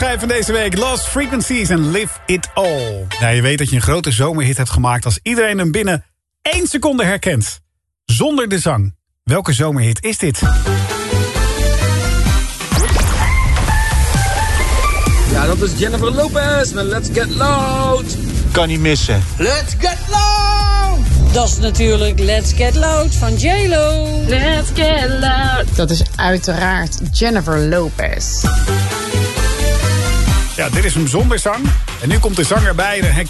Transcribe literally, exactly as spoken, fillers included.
schijf van deze week. Lost Frequencies en Live It All. Ja, je weet dat je een grote zomerhit hebt gemaakt als iedereen hem binnen één seconde herkent. Zonder de zang. Welke zomerhit is dit? Ja, dat is Jennifer Lopez met Let's Get Loud. Kan niet missen. Let's Get Loud! Dat is natuurlijk Let's Get Loud van J Lo. Let's Get Loud. Dat is uiteraard Jennifer Lopez. Ja, dit is hem zonder zang. En nu komt de zang erbij. Dan